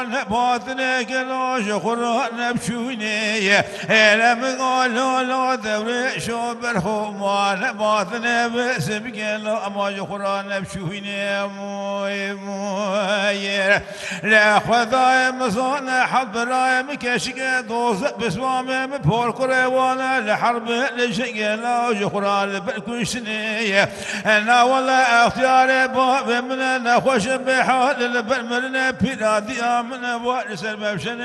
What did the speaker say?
باطنك لاش قرآن بشويني إلى مقالو لا دوري شو برهمان باطن بسبق لا ما قرآن بشويني موي موي لا خذاي مصان حب راي مكشق دوز بسوام بور قروانا لحرب لشق لا قرآن بالكشني أنا ولا اختيار باب من نخوش بحال البرمرنا بلادي من وارث المبشن